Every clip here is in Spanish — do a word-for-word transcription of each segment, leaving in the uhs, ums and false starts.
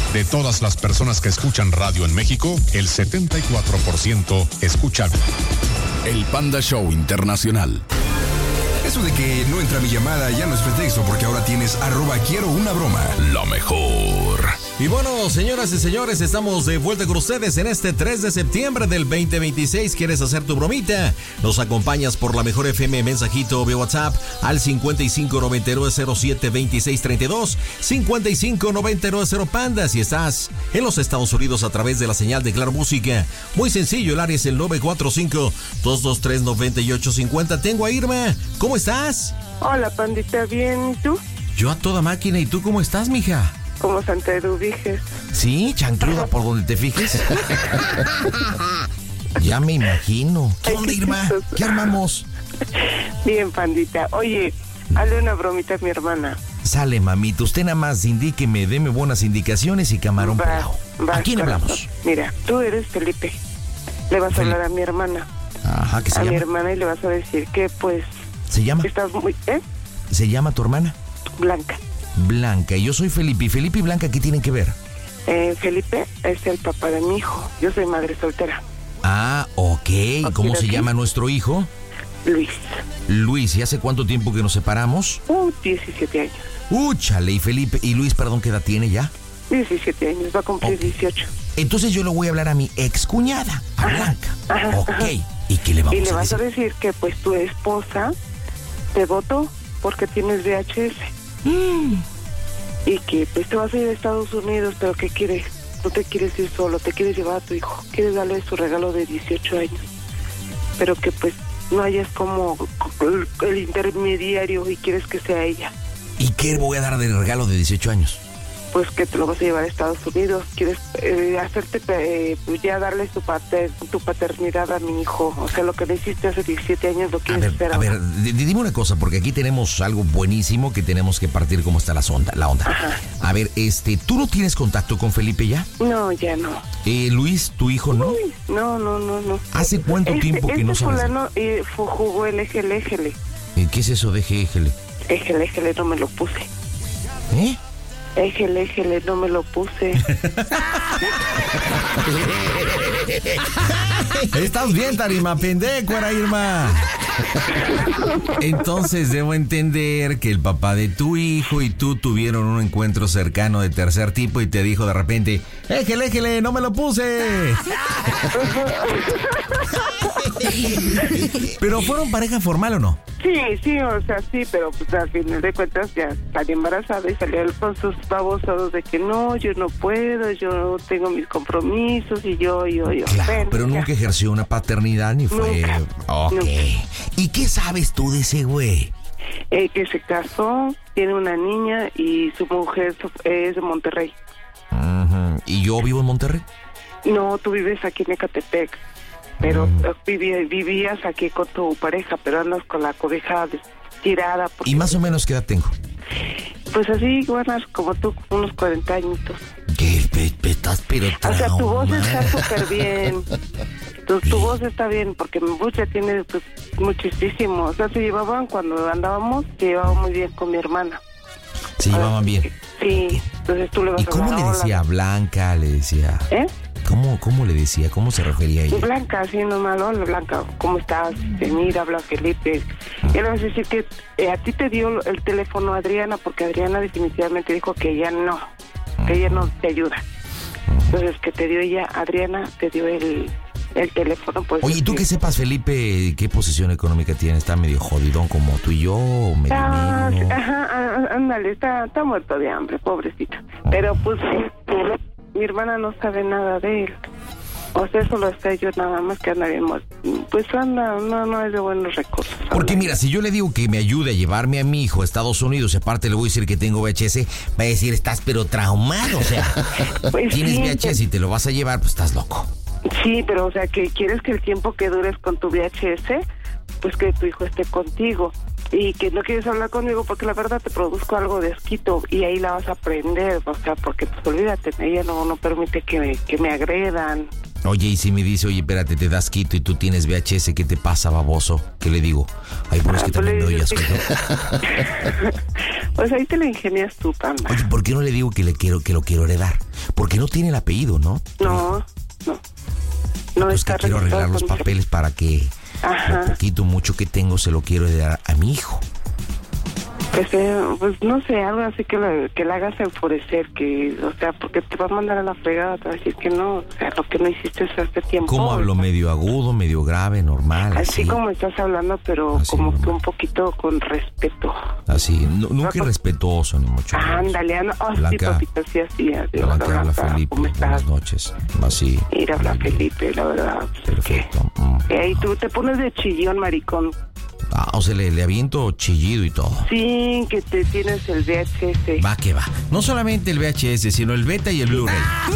De todas las personas que escuchan radio en México, el setenta y cuatro por ciento escucha El Panda Show Internacional. Eso de que no entra mi llamada ya no es pretexto, porque ahora tienes arroba quiero una broma. Lo mejor. Y bueno, señoras y señores, estamos de vuelta con ustedes en este tres de septiembre del veinte veintiséis. ¿Quieres hacer tu bromita? Nos acompañas por la mejor F M, mensajito vía WhatsApp al cincuenta y cinco noventa y nueve cero siete veintiséis treinta y dos, cincuenta y cinco noventa y nueve cero Panda. Si estás en los Estados Unidos a través de la señal de Claro Música, muy sencillo, el área es el nueve cuatro cinco, dos dos tres, nueve ocho cinco cero. Tengo a Irma. ¿Cómo estás? Hola, pandita, ¿bien? ¿Y tú? Yo a toda máquina. ¿Y tú cómo estás, mija? Como Santa Eduviges. Sí, chancluda por donde te fijes. Ya me imagino. ¿Qué onda, Irma? ¿Qué armamos? Bien, pandita. Oye, hazle una bromita a mi hermana. Sale, mamita. Usted nada más indíqueme, deme buenas indicaciones y camarón Va, pelado. va, ¿A quién corazón. hablamos? Mira, tú eres Felipe. Le vas a Fel- hablar a mi hermana. Ajá, ¿qué se a llama? mi hermana y le vas a decir que, pues, ¿Se llama? estás muy... ¿Eh? ¿Se llama tu hermana? Blanca. Blanca. Y yo soy Felipe. ¿Y Felipe y Blanca qué tienen que ver? Eh, Felipe es el papá de mi hijo. Yo soy madre soltera. Ah, ok. ¿Cómo se ok. llama nuestro hijo? Luis. Luis. ¿Y hace cuánto tiempo que nos separamos? Uh, diecisiete años. Úchale. ¿Y Felipe y Luis, perdón, qué edad tiene ya? diecisiete años. Va a cumplir Ok. dieciocho. Entonces yo le voy a hablar a mi excuñada, a Blanca. ajá, Ok. ajá. ¿Y qué le vamos Y le a vas decir? a decir que, pues, tu esposa te votó porque tienes V H S. Mm. Y que pues te vas a ir a Estados Unidos, pero ¿qué quieres? No te quieres ir solo, te quieres llevar a tu hijo, quieres darle su regalo de dieciocho años, pero que pues no hayas como el, el intermediario y quieres que sea ella. ¿Y qué voy a dar de regalo de dieciocho años? Pues que te lo vas a llevar a Estados Unidos, quieres eh, hacerte, eh, pues ya darle su pater, tu paternidad a mi hijo, o sea, lo que le hiciste hace diecisiete años lo A quieres ver, hacer a ahora. ver, di- dime una cosa, porque aquí tenemos algo buenísimo que tenemos que partir cómo está la onda, la onda. Ajá. A ver, este, ¿tú no tienes contacto con Felipe ya? No, ya no. Eh, Luis, tu hijo, ¿no? Uy, no, no, no, no. ¿Hace cuánto Este- tiempo que este no sabes? fulano eh, fu- jugó el ejele, ejele. Eh, ¿Qué es eso de G G L? Ejele, ejele, no me lo puse. ¿Eh? Ejele, ejele, no me lo puse. Estás bien, Tarima, pendejo era Irma. Entonces debo entender que el papá de tu hijo y tú tuvieron un encuentro cercano de tercer tipo y te dijo de repente, éjele, éjele, no me lo puse. ¿Pero fueron pareja formal o no? Sí, sí, o sea, sí, pero pues al final de cuentas ya salí embarazada y salió él con sus babosados de que no, yo no puedo, yo tengo mis compromisos y yo, yo, yo. Claro, Bueno, pero ya. nunca ejerció una paternidad ni fue... Nunca, Ok. nunca. ¿Y qué sabes tú de ese güey? Eh, que se casó, tiene una niña y su mujer es de Monterrey. Ujú. ¿Y yo vivo en Monterrey? No, tú vives aquí en Ecatepec, pero Mm. eh, vivi- vivías aquí con tu pareja, pero andas con la cobija des- tirada. Porque, ¿Y más o menos qué edad tengo? Pues así, buenas como tú, unos cuarenta añitos. ¿Qué? Pe- pe- estás pero O sea, tu voz está traumada. súper bien. Tu, tu voz está bien, porque mi voz ya tiene pues, muchísimo. O sea, se llevaban cuando andábamos, se llevaban muy bien con mi hermana. Se llevaban bien. Sí, entonces tú le vas ¿Y a cómo hablar, le hola. decía? Blanca, le decía... ¿Eh? ¿Cómo, ¿Cómo le decía? ¿Cómo se refería a ella? Blanca, sí, normal, hola Blanca, ¿cómo estás? Eh, Mira, habla Felipe. Y le vas a decir que eh, a ti te dio el teléfono Adriana, porque Adriana definitivamente dijo que ella no, que ella no te ayuda. Entonces, que te dio ella, Adriana, te dio el, el teléfono. Pues, Oye, ¿y tú sí. que sepas, Felipe, qué posición económica tiene? ¿Está medio jodidón como tú y yo? ¿O medio Ah, medio? ajá, ah, ándale, está, está muerto de hambre, pobrecito. Pero pues mi hermana no sabe nada de él. O sea, eso lo sé yo nada más que anda bien muerto. Pues anda, no, no es de buenos recursos. Porque anda. mira, si yo le digo que me ayude a llevarme a mi hijo a Estados Unidos y aparte le voy a decir que tengo V H S, va a decir, estás pero traumado, o sea, Pues tienes sí, V H S y te lo vas a llevar, pues estás loco. Sí, pero o sea, que quieres que el tiempo que dures con tu V H S, pues que tu hijo esté contigo. Y que no quieres hablar conmigo porque la verdad te produzco algo de asquito y ahí la vas a aprender, o sea, porque pues olvídate, ella no, no permite que me, que me agredan. Oye, y si me dice, oye, espérate, te das quito y tú tienes V H S, ¿qué te pasa, baboso? ¿Qué le digo? Ay, bueno, es que Ah, pues también le me oyas, dices ¿no? Pues ahí te la ingenias tú, Panda. Oye, ¿por qué no le digo que le quiero, que lo quiero heredar? Porque no tiene el apellido, ¿no? No, no. No pues está que quiero registrado arreglar los con- papeles para que Ajá. lo poquito mucho que tengo se lo quiero dar a mi hijo. Que sea, pues no sé, algo así que la, que la hagas enfurecer, que, o sea, porque te va a mandar a la fregada, te va a decir que no, o sea, lo que no hiciste hace tiempo. ¿Cómo hablo? ¿Medio agudo, medio grave, normal? Así Así, como estás hablando, pero Así, como normal. que un poquito con respeto. así. No, nunca No, pues- irrespetuoso, ni mucho menos. Ándale, anda, oh, sí, Blanca. papito, sí, así, adiós, Blanca, habla Blanca, Felipe. ¿cómo estás? Buenas noches. Así. Mira, habla Felipe, la verdad, pues, es que... Perfecto. Mm. Y ahí tú te pones de chillón, maricón. Ah, o sea, le, le aviento chillido y todo. Sí, que te tienes el V H S. Va que va. No solamente el V H S, sino el beta y el Blu-ray.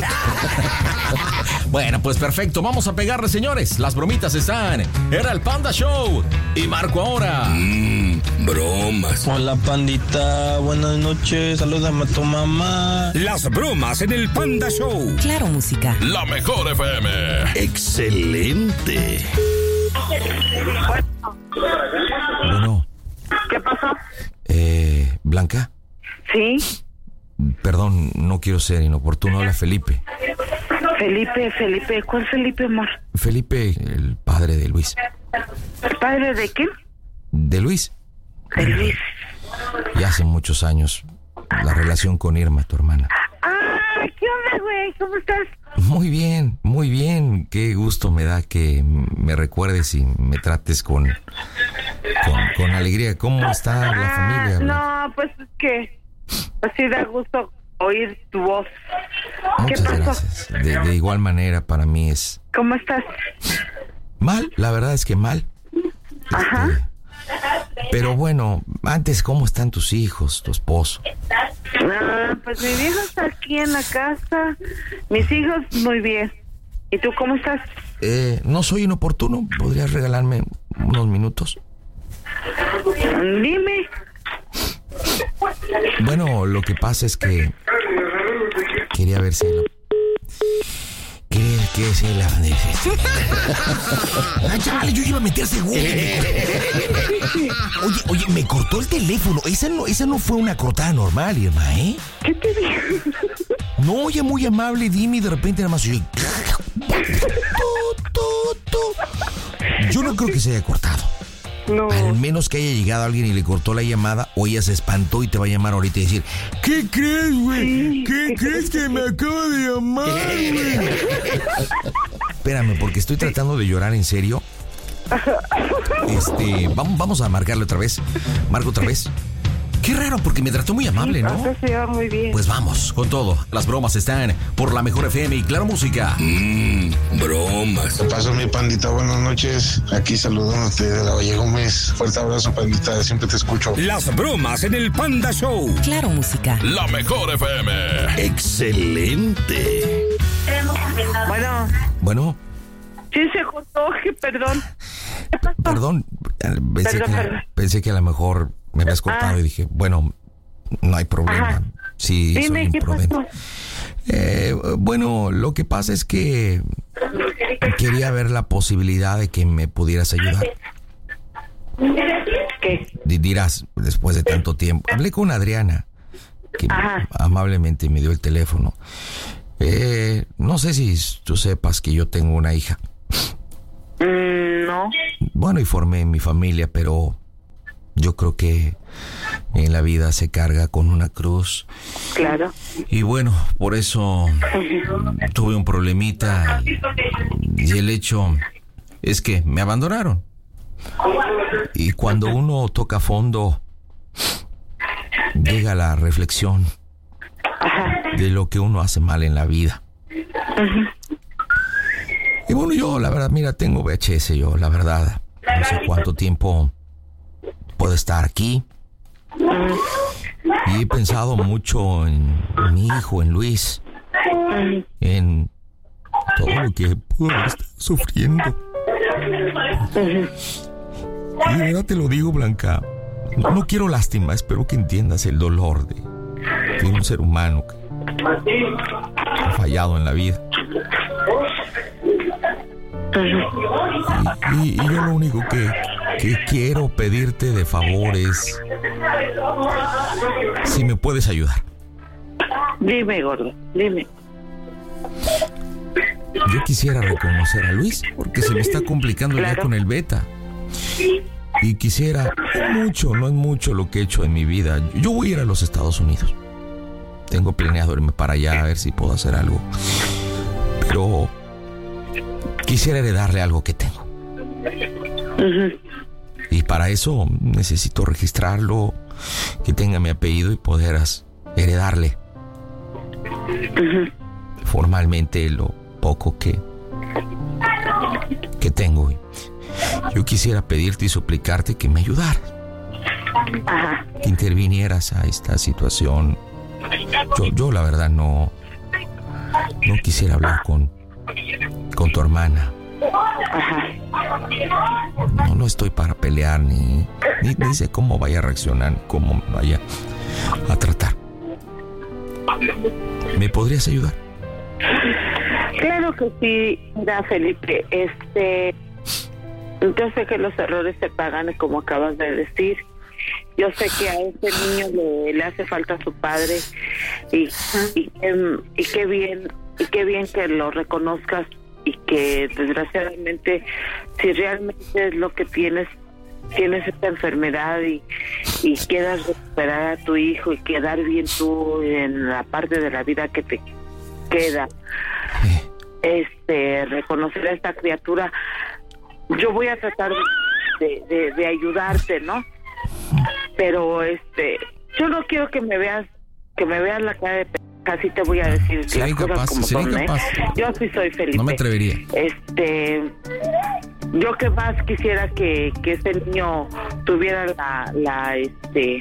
Bueno, pues perfecto. Vamos a pegarle, señores. Las bromitas están. Era el Panda Show. Y marco ahora. Mmm, bromas. Hola pandita, buenas noches, salúdame a tu mamá. Las bromas en el Panda Show. Claro, música. La mejor F M. Excelente. Bueno, ¿Qué pasó? eh, Blanca, Sí, perdón, no quiero ser inoportuno. Habla Felipe. Felipe, Felipe, ¿cuál Felipe, amor? Felipe, el padre de Luis. ¿El padre de quién? ¿De Luis? De Luis. Ya hace muchos años. La relación con Irma, tu hermana. Ah, ¿qué onda, güey? ¿Cómo estás? Muy bien, muy bien. Qué gusto me da que me recuerdes y me trates con, con, con alegría. ¿Cómo está la familia? Blanca? No, pues es que, pues sí da gusto oír tu voz. ¿Qué Muchas pasó? gracias. De, de igual manera, para mí es ¿Cómo estás? mal. La verdad es que mal. Ajá. Este, pero bueno, antes, ¿cómo están tus hijos, tu esposo? Ah, pues mi viejo está aquí en la casa. Mis hijos, muy bien. ¿Y tú cómo estás? Eh, no soy inoportuno. ¿Podrías regalarme unos minutos? Dime. Bueno, lo que pasa es que quería ver si la... Quería que si la... Ay, chale, yo iba a meter seguro. Oye, oye, me cortó el teléfono. Esa no, esa no fue una cortada normal, Irma, ¿eh? ¿Qué te digo? No, ella muy amable, dime, y de repente nada más oye... Yo no creo que se haya cortado. No. Al menos que haya llegado alguien y le cortó la llamada, o ella se espantó y te va a llamar ahorita y decir: ¿qué crees, güey? ¿Qué crees que me acaba de llamar, güey? Espérame, porque estoy tratando de llorar en serio. Este, vamos, vamos a marcarle otra vez. Marco otra vez. Qué raro, porque me trató muy amable, ¿no? Usted se lleva muy bien. Pues vamos, con todo. Las bromas están por la mejor F M y Claro Música. Mmm, bromas. ¿Qué pasó, mi pandita? Buenas noches. Aquí saludándote de la Valle Gómez. Fuerte abrazo, pandita. Siempre te escucho. Las bromas en el Panda Show. Claro, música. La mejor F M. Excelente. Bueno, Bueno, sí se cortó, que perdón. ¿Qué pasó? perdón. Pensé, Perdón, que, perdón. pensé que a lo mejor me habías cortado Ah. y dije, bueno, no hay problema. Ajá. Sí, soy Dime, ¿qué imprudente. pasó? Eh, bueno, lo que pasa es que quería ver la posibilidad de que me pudieras ayudar. ¿Qué? Di- Dirás, después de tanto tiempo. Hablé con Adriana, que Ajá. amablemente me dio el teléfono. Eh, no sé si tú sepas que yo tengo una hija. Mm, no. Bueno, y formé mi familia, pero yo creo que en la vida se carga con una cruz. Claro. Y bueno, por eso tuve un problemita. Y, y el hecho es que me abandonaron. Y cuando uno toca fondo, llega la reflexión de lo que uno hace mal en la vida. Y bueno, yo, la verdad, mira, tengo V H S, yo, la verdad. No sé cuánto tiempo puedo estar aquí. Y he pensado mucho en mi hijo, en Luis. En todo lo que pudo estar sufriendo. Y de verdad te lo digo, Blanca. No, no quiero lástima, espero que entiendas el dolor de, de un ser humano que ha fallado en la vida. Y, y- y yo lo único que, que quiero pedirte de favor es si me puedes ayudar. Dime, gordo, dime. Yo quisiera reconocer a Luis porque se me está complicando Claro. ya con el beta. Y quisiera, no es mucho, no es mucho lo que he hecho en mi vida. Yo voy a ir a los Estados Unidos. Tengo planeado irme para allá a ver si puedo hacer algo. Pero quisiera heredarle algo que tengo. Ujú. Y para eso necesito registrarlo, que tenga mi apellido y poder as- heredarle Ujú. formalmente lo poco que, que tengo. Yo quisiera pedirte y suplicarte que me ayudaras, Ajá. que intervinieras a esta situación. Yo, yo la verdad no, no quisiera hablar con, con tu hermana. Ajá. No, no estoy para pelear ni, ni, ni sé cómo vaya a reaccionar, cómo vaya a tratar. ¿Me podrías ayudar? Claro que sí, mira, Felipe, este, yo sé que los errores se pagan, como acabas de decir. Yo sé que a este niño le, le hace falta a su padre y, y, que- y qué bien, y qué bien que lo reconozcas y que desgraciadamente, si realmente es lo que tienes, tienes esta enfermedad y, y quieras recuperar a tu hijo y quedar bien tú en la parte de la vida que te queda, este, reconocer a esta criatura, yo voy a tratar de, de, de ayudarte, ¿no? Pero este, yo no quiero que me veas, que me veas la cara de p***, así te voy a decir Sería las cosas incapaz, como sería son, ¿eh? incapaz. Yo sí soy Felipe. No me atrevería. Este, yo que más quisiera que, que ese niño tuviera la, la este,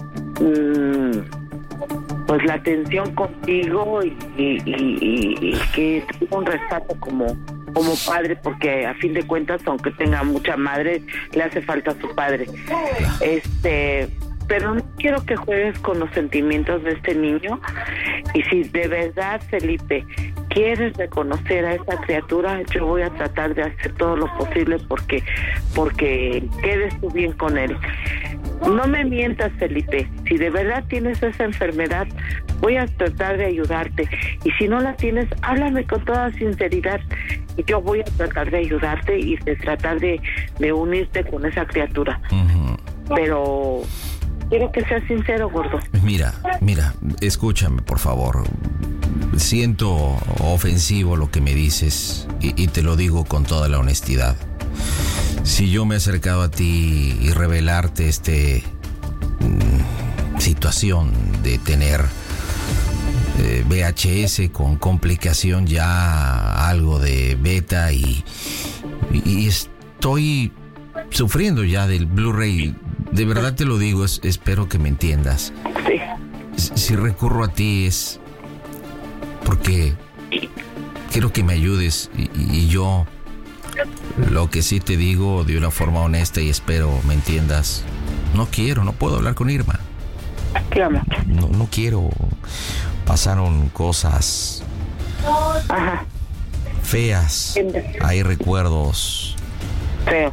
mm, pues la atención contigo y, y, y, y que tuviera un respeto como como padre, porque a fin de cuentas, aunque tenga mucha madre, le hace falta a su padre. Este, pero no quiero que juegues con los sentimientos de este niño. Y si de verdad, Felipe, quieres reconocer a esta criatura, yo voy a tratar de hacer todo lo posible porque porque quedes tú bien con él. No me mientas, Felipe. Si de verdad tienes esa enfermedad, voy a tratar de ayudarte. Y si no la tienes, háblame con toda sinceridad. Y yo voy a tratar de ayudarte y de tratar de, de unirte con esa criatura. Ujú. Pero quiero que seas sincero, gordo. Mira, mira, escúchame, por favor. Siento ofensivo lo que me dices y, y te lo digo con toda la honestidad. Si yo me he acercado a ti y revelarte este mm, situación de tener eh, V H S con complicación ya algo de beta y, y, y estoy sufriendo ya del Blu-ray, de verdad te lo digo, es, espero que me entiendas. Sí. Si, si recurro a ti es porque quiero que me ayudes y, y yo lo que sí te digo de una forma honesta y espero me entiendas, no quiero, no puedo hablar con Irma. ¿Qué ama? No, no quiero. Pasaron cosas Ajá. feas. Hay recuerdos. Feo.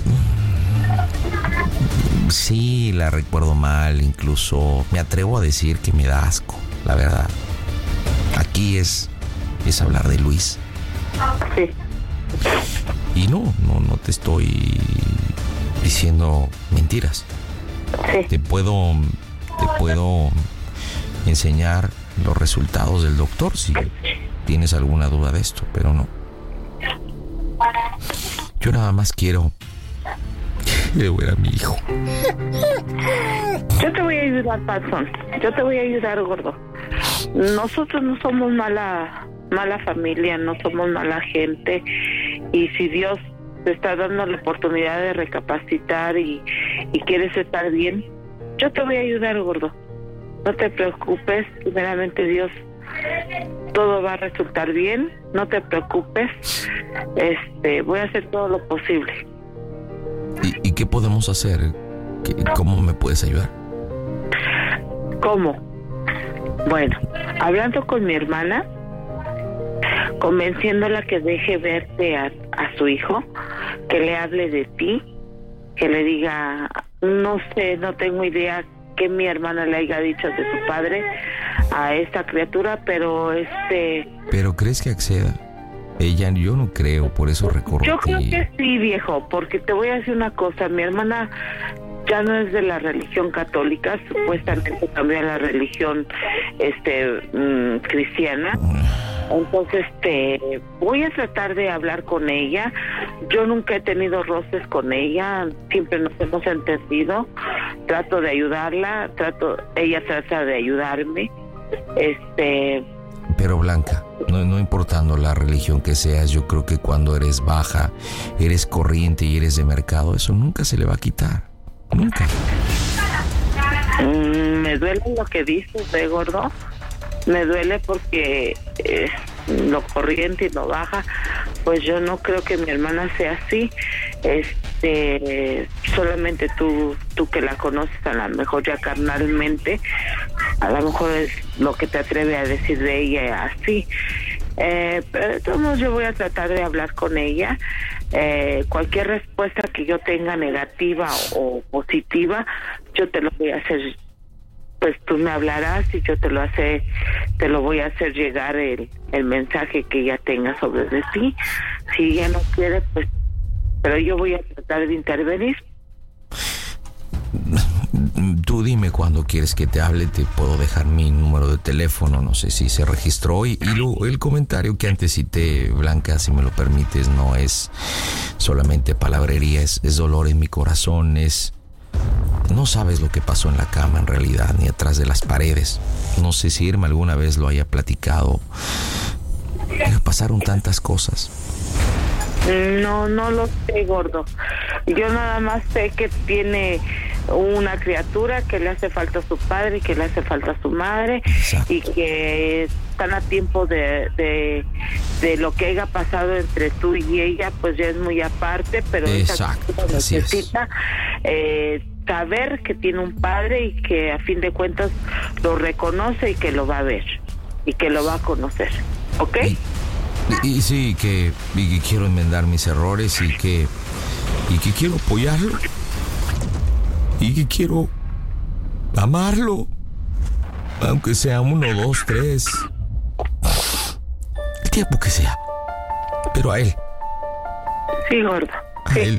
Sí, la recuerdo mal, incluso me atrevo a decir que me da asco, la verdad. Aquí es, es hablar de Luis. Sí. Y no, no, no te estoy diciendo mentiras. Sí. Te puedo, te puedo enseñar los resultados del doctor si tienes alguna duda de esto, pero no. Yo nada más quiero quiero ver a mi hijo. Yo te voy a ayudar, Patson. Yo te voy a ayudar, gordo. Nosotros no somos mala mala familia, no somos mala gente. Y si Dios te está dando la oportunidad de recapacitar y, y quieres estar bien, yo te voy a ayudar, gordo. No te preocupes, primeramente Dios, todo va a resultar bien. No te preocupes. Este, voy a hacer todo lo posible. ¿Y, y qué podemos hacer? ¿Qué, ¿Cómo me puedes ayudar? ¿Cómo? Bueno, hablando con mi hermana, convenciéndola que deje verte a, a su hijo, que le hable de ti, que le diga, no sé, no tengo idea que mi hermana le haya dicho de su padre, a esta criatura, pero este... ¿Pero crees que acceda? Ella, yo no creo, por eso recorro. Yo creo que sí, viejo, porque te voy a decir una cosa, mi hermana ya no es de la religión católica, supuestamente cambió a la religión este mmm, cristiana. Entonces, este, voy a tratar de hablar con ella. Yo nunca he tenido roces con ella, siempre nos hemos entendido. Trato de ayudarla, trato, ella trata de ayudarme. Este. Pero Blanca, no, no importando la religión que seas, yo creo que cuando eres baja, eres corriente y eres de mercado, eso nunca se le va a quitar. Nunca. Mm, me duele lo que dices, ¿eh, gordo? Me duele porque eh, lo corriente y lo baja, pues yo no creo que mi hermana sea así. Este, solamente tú, tú que la conoces a lo mejor ya carnalmente, a lo mejor es lo que te atreve a decir de ella así. Eh, pero de todos modos yo voy a tratar de hablar con ella. Eh, cualquier respuesta que yo tenga negativa o, o positiva, yo te lo voy a hacer. Pues tú me hablarás y yo te lo hace, te lo voy a hacer llegar el, el mensaje que ella tenga sobre de ti. Si ella no quiere, pues, pero yo voy a tratar de intervenir. Tú dime cuando quieres que te hable, te puedo dejar mi número de teléfono, no sé si se registró hoy. Y lo, el comentario que antes cité, Blanca, si me lo permites, no es solamente palabrería, es, es dolor en mi corazón, es... No sabes lo que pasó en la cama en realidad, ni atrás de las paredes. No sé si Irma alguna vez lo haya platicado. Pasaron tantas cosas. No, no lo sé, gordo. Yo nada más sé que tiene una criatura, que le hace falta a su padre y que le hace falta a su madre. Exacto. Y que están a tiempo de, de, de lo que haya pasado entre tú y ella, pues ya es muy aparte, pero exacto, esa necesita eh, saber que tiene un padre y que a fin de cuentas lo reconoce y que lo va a ver y que lo va a conocer, ¿ok? Y, y, y sí, que, y que quiero enmendar mis errores y que y que quiero apoyarlo y que quiero amarlo, aunque sea uno, dos, tres, el tiempo que sea, pero a él. Sí, gordo. A sí. él.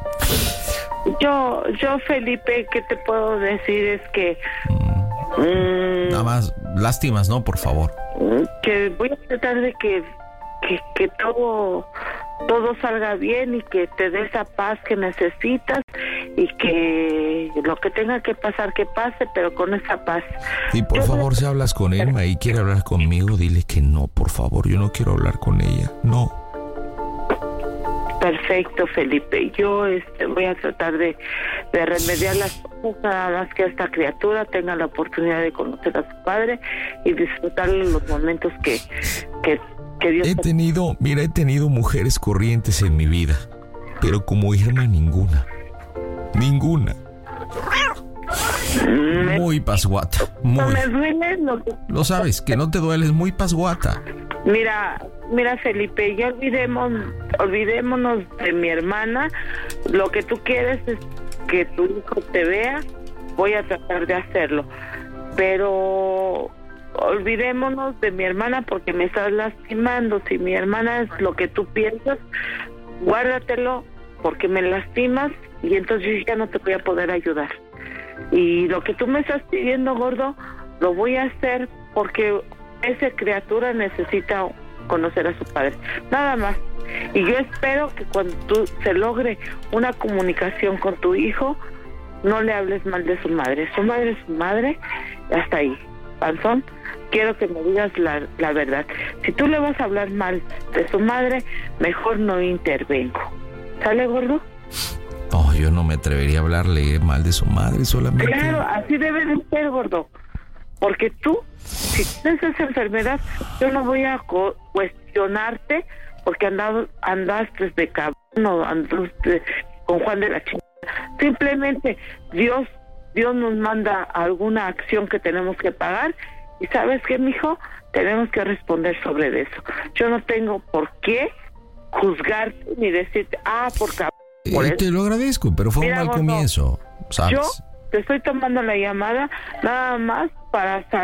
Yo, yo, Felipe, ¿qué te puedo decir? Es que... Mm, Nada más, lástimas, ¿no? Por favor. Que voy a tratar de que, que, que todo, todo salga bien y que te dé esa paz que necesitas y que lo que tenga que pasar, que pase, pero con esa paz. Y por yo favor, no... si hablas con Irma y quiere hablar conmigo, dile que no, por favor. Yo no quiero hablar con ella, no. Perfecto, Felipe. Yo este, voy a tratar de, de remediar las cosas, nada más que esta criatura tenga la oportunidad de conocer a su padre y disfrutar los momentos que, que, que Dios... He tenido, mira, he tenido mujeres corrientes en mi vida, pero como Irma ninguna. Ninguna. Me... Muy pasguata. Muy. No me duele lo que... Lo sabes, que no te dueles, muy pasguata. Mira, mira Felipe, ya olvidemos, olvidémonos de mi hermana. Lo que tú quieres es que tu hijo te vea. Voy a tratar de hacerlo, pero olvidémonos de mi hermana porque me estás lastimando. Si mi hermana es lo que tú piensas, guárdatelo porque me lastimas y entonces yo ya no te voy a poder ayudar. Y lo que tú me estás pidiendo, gordo, lo voy a hacer porque esa criatura necesita conocer a su padre, nada más. Y yo espero que cuando tú se logre una comunicación con tu hijo, no le hables mal de su madre. Su madre es su madre, hasta ahí. Panzón, quiero que me digas la, la verdad. Si tú le vas a hablar mal de su madre, mejor no intervengo. ¿Sale, gordo? No, yo no me atrevería a hablarle mal de su madre, solamente... Claro, así debe de ser, gordo. Porque tú, si tienes esa enfermedad, yo no voy a co- cuestionarte porque andas, andaste de cabrón o andaste con Juan de la chingada. Simplemente Dios, Dios nos manda alguna acción que tenemos que pagar y ¿sabes qué, mijo? Tenemos que responder sobre eso. Yo no tengo por qué juzgarte ni decirte, ah, por cabrón. Por eh, te lo agradezco, pero fue Mira, un mal comienzo, ¿sabes? Yo te estoy tomando la llamada nada más para saber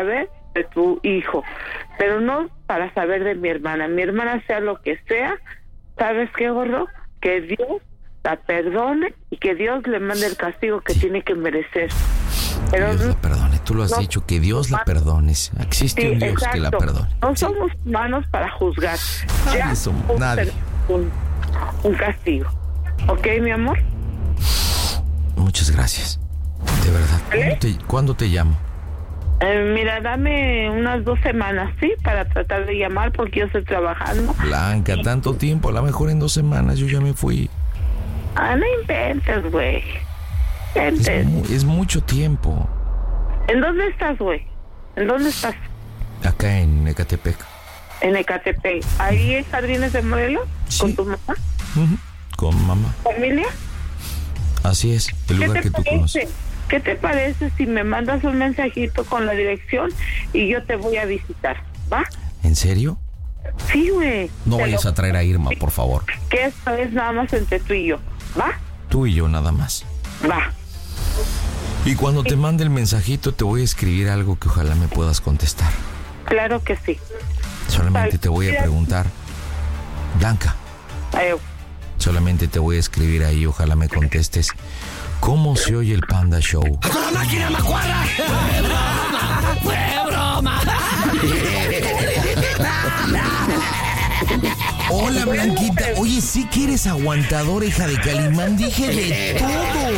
de tu hijo, pero no para saber de mi hermana. Mi hermana sea lo que sea, ¿sabes qué, gordo? Que Dios la perdone y que Dios le mande el castigo que tiene que merecer. Pero Dios la perdone, tú lo has no, dicho, que Dios la perdone. Existe sí, un Dios exacto. que la perdone. No somos humanos para juzgar. Nadie Ya, somos, un, nadie. Un, un castigo. ¿Ok, mi amor? Muchas gracias. De verdad. ¿Cuándo te, ¿cuándo te llamo? Eh, mira, dame unas dos semanas, ¿sí? Para tratar de llamar porque yo estoy trabajando. Blanca, tanto tiempo. A lo mejor en dos semanas yo ya me fui. Ah, no inventes, güey. Inventes. Es, mu- es mucho tiempo. ¿En dónde estás, güey? ¿En dónde estás? Acá en Ecatepec. En Ecatepec. ¿Ahí en Jardines de Morelos? Sí. ¿Con tu mamá? Ujú, con mamá. ¿Familia? Así es, el ¿Qué lugar te que tú parece? conoces. ¿Qué te parece si me mandas un mensajito con la dirección y yo te voy a visitar? ¿Va? ¿En serio? Sí, güey. No Te vayas lo- a traer a Irma, por favor. Que esto es nada más entre tú y yo. ¿Va? Tú y yo nada más. Va. Y cuando te mande el mensajito te voy a escribir algo que ojalá me puedas contestar. Claro que sí. Solamente te voy a preguntar, Blanca, Ay, solamente te voy a escribir ahí, ojalá me contestes. ¿Cómo se oye el Panda Show? ¡Con la máquina macuarra! ¡Fue broma! Hola, Blanquita. Oye, sí que eres aguantadora, hija de Calimán. Dije de todo.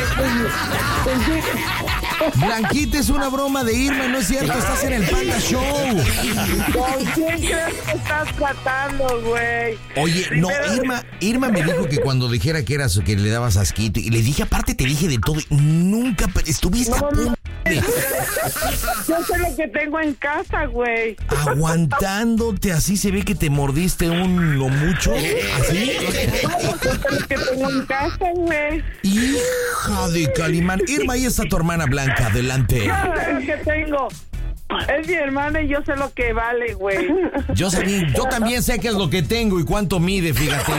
Blanquita, es una broma de Irma, no es cierto. Estás en el Panda Show. ¿con quién crees que estás tratando, güey? Oye, no, Primero- Irma, Irma me dijo que cuando dijera que eras o que le dabas asquito, y le dije, aparte te dije de todo, y nunca pe- estuviste a No, punto no. de Yo sé lo que tengo en casa, güey. aguantándote, así se ve que te mordiste un lo mucho, así. Yo sé lo que tengo en casa, güey. Hija de Calimán. Irma, ahí está tu hermana Blanca, adelante. Yo sé lo que tengo. Es mi hermana y yo sé lo que vale, güey. Yo, sabía, yo también sé qué es lo que tengo y cuánto mide, fíjate.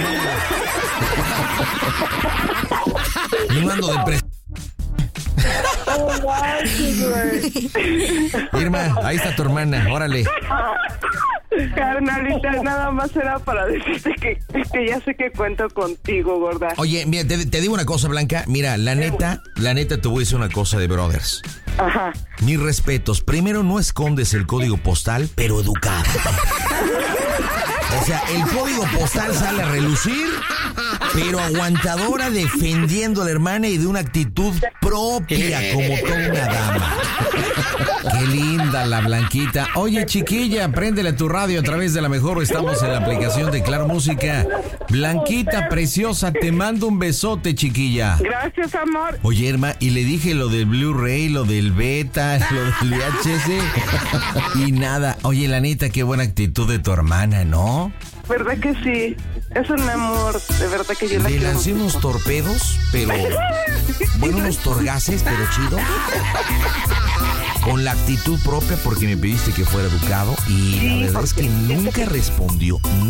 Y no ando de pres... No manches, güey. Irma, ahí está tu hermana, órale. Carnalita, nada más era para decirte que, que ya sé que cuento contigo, gorda. Oye, mira, te, te digo una cosa, Blanca. Mira, la neta, la neta te voy a decir una cosa de brothers. Ajá. Mis respetos. Primero, no escondes el código postal, pero educada. O sea, el código postal sale a relucir, pero aguantadora, defendiendo a la hermana y de una actitud propia, como toda una dama. Qué linda la Blanquita. Oye, chiquilla, préndele a tu radio a través de la mejor. Estamos en la aplicación de Claro Música. Blanquita, preciosa, te mando un besote, chiquilla. Gracias, amor. Oye, Irma, y le dije lo del Blu-ray, lo del beta, lo del V H S y nada. Oye, la neta, qué buena actitud de tu hermana, ¿no? ¿Verdad que sí? Es un amor, de verdad que yo la Le quiero lancé mucho. unos torpedos, pero... Bueno, unos torgaces, pero chido. Con la actitud propia porque me pediste que fuera educado y la verdad es que nunca respondió.